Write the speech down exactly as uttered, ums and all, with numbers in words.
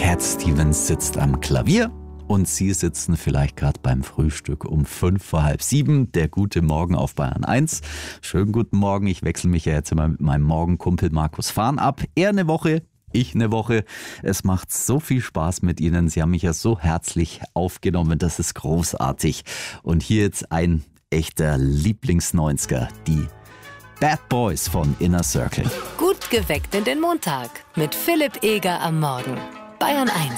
Cat Stevens sitzt am Klavier und Sie sitzen vielleicht gerade beim Frühstück um fünf vor halb sieben. Der gute Morgen auf Bayern eins. Schönen guten Morgen. Ich wechsle mich ja jetzt immer mit meinem Morgenkumpel Markus Fahn ab. Er eine Woche, ich eine Woche. Es macht so viel Spaß mit Ihnen. Sie haben mich ja so herzlich aufgenommen. Das ist großartig. Und hier jetzt ein echter Lieblings-neunziger. Die Bad Boys von Inner Circle. Gut geweckt in den Montag mit Philipp Eger am Morgen. Bayern eins.